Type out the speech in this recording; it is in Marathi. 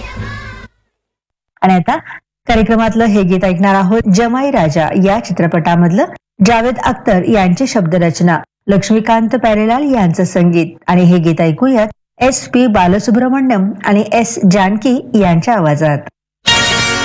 आणि आता कार्यक्रमातलं हे गीत ऐकणार आहोत. जमाई राजा या चित्रपटामधलं जावेद अख्तर यांची शब्दरचना, लक्ष्मीकांत प्यारेलाल यांचं संगीत. आणि हे गीत ऐकूयात SP बालसुब्रमण्यम आणि S जानकी यांच्या आवाजात.